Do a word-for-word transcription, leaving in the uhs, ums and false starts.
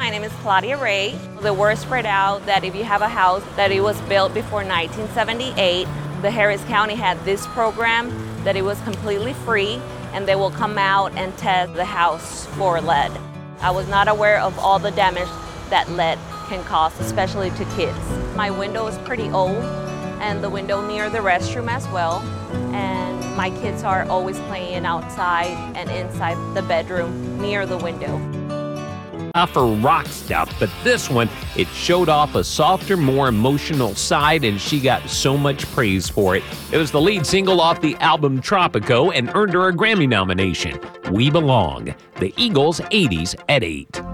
My name is Claudia Ray. The word spread out that if you have a house that it was built before nineteen seventy-eight, the Harris County had this program that it was completely free, and they will come out and test the house for lead. I was not aware of all the damage that lead can cause, especially to kids. My window is pretty old, and the window near the restroom as well. And my kids are always playing outside and inside the bedroom near the window. Not for rock stuff, but this one, it showed off a softer, more emotional side, and she got so much praise for it. It was the lead single off the album Tropico and earned her a Grammy nomination. We Belong, the Eagles' eighties at eight.